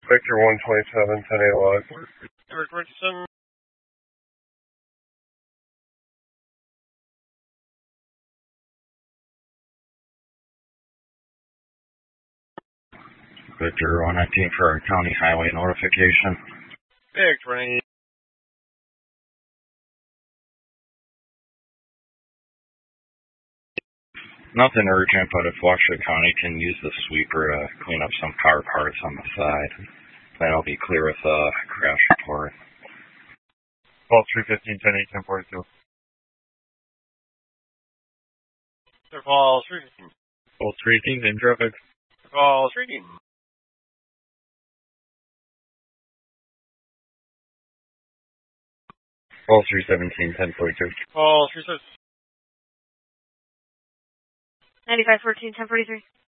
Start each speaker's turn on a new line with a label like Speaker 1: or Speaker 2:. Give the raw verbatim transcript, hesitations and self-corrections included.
Speaker 1: Victor one twenty-seven, ten eight log.
Speaker 2: George Richardson.
Speaker 3: Victor one nineteen for our county highway notification.
Speaker 2: Victor one eighty.
Speaker 3: Nothing urgent, but if Washoe County can use the sweeper to clean up some car parts on the side, then I'll be clear with the crash report.
Speaker 1: Call three fifteen, ten eight, ten forty-two.
Speaker 2: Call three fifteen.
Speaker 1: Call three eighteen, in traffic.
Speaker 2: Call three eighteen.
Speaker 1: Call three seventeen, ten forty-two.
Speaker 2: Call three seventeen.
Speaker 4: ninety-five fourteen, ten forty-three.